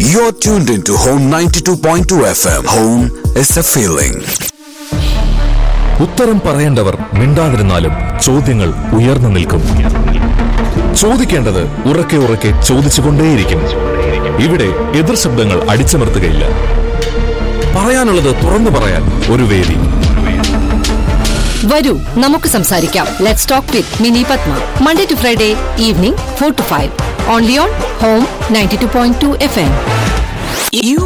You're tuned into Home 92.2 FM. Home is a feeling. ഉത്തരം പറയേണ്ടവർ മിണ്ടാതിരുന്നാലും ചോദ്യങ്ങൾ ഉയർന്നു നിൽക്കും. ചോദിക്കേണ്ടത് ഉറക്കെ ഉറക്കെ ചോദിച്ചുകൊണ്ടേയിരിക്കും. ഇവിടെ എതിർ ശബ്ദങ്ങൾ അടിച്ചമർത്തുകയില്ല. പറയാനുള്ളത് തുറന്നു പറയാൻ ഒരു വേദി. വരൂ നമുക്ക് സംസാരിക്കാം. Let's talk with mini Padma. Monday to Friday evening 4 to 5. Only on home 92.2 FM. You